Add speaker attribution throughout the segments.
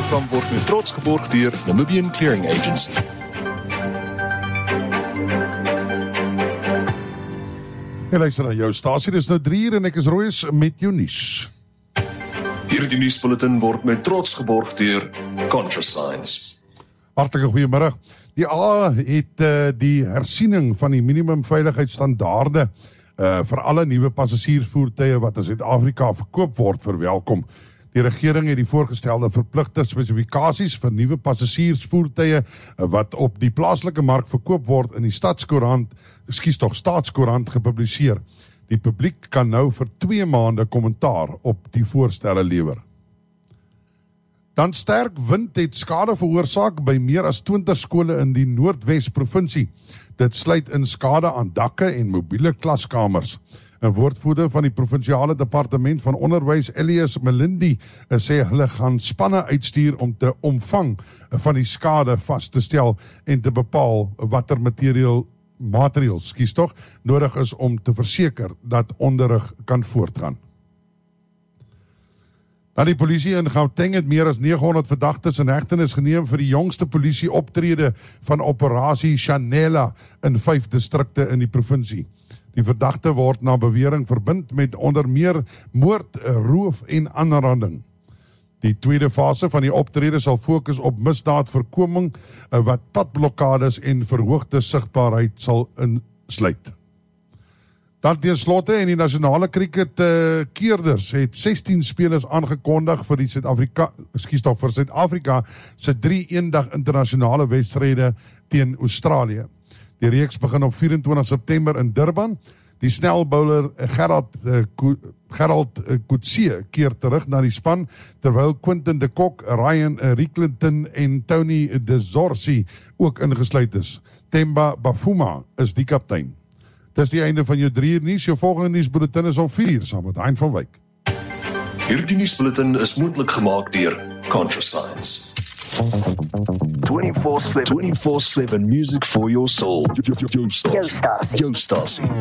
Speaker 1: program word met trots geborg deur Namibian Clearing Agency.
Speaker 2: Jy luister na jou stasie, dis nou 3 uur en ek is Royes met jou nuus.
Speaker 1: Hierdie nuusbulletin word met trots geborg deur ContraScience.
Speaker 2: Hartlike goeiemiddag. Die AA het die hersiening van die minimumveiligheidsstandaarde vir alle nuwe passasiersvoertuie wat in Suid-Afrika verkoop word verwelkom. Die regering het die voorgestelde verpligte spesifikasies vir nuwe passasiersvoertuie wat op die plaaslike mark verkoop word in die Staatskoerant gepubliseer. Die publiek kan nou vir 2 maande kommentaar op die voorstelle lewer. Dan sterk wind het skade veroorsaak by meer as 20 skole in die Noordwes provinsie. Dit sluit in skade aan dakke en mobiele klaskamers. 'n woordvoerder van die provinsiale departement van onderwys, Elias Melindi, sê hulle gaan spanne uitstuur om te omvang van die skade vas te stel en te bepaal watter maatreëls nodig is om te verseker dat onderrig kan voortgaan. Dan die polisie in Gauteng het meer as 900 verdagtes in hegtenis geneem vir die jongste polisie optrede van operasie Chanela in 5 distrikte in die provinsie. Die verdagte word na bewering verbind met onder meer moord, roof en aanranding. Die tweede fase van die optrede sal fokus op misdaadvoorkoming wat padblokkades en verhoogde sigbaarheid sal insluit. Dan tenslotte en die nasionale cricketkeerders het 16 spelers aangekondig vir Suid-Afrika se 3 eendag internasionale wedstryde teen Australië. Die reeks begin op 24 September in Durban. Die snelbouler Gerald Coetzee keer terug na die span, terwyl Quinton de Kock, Ryan Ricklington en Tony de Zorzi ook ingesluit is. Themba Bafuma is die kaptein. Dis die einde van jou 3 uur nuus. Jou volgende nuusbulletin is om 4 uur saam met Hein van Wyk.
Speaker 1: Hierdie nuusbulletin is moontlik gemaak deur ContraScience. 24/7 music for your soul. Jou stasie.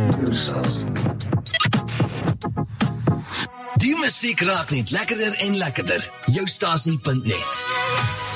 Speaker 3: Die musiek raak net lekkerder en lekkerder. Joustasie.net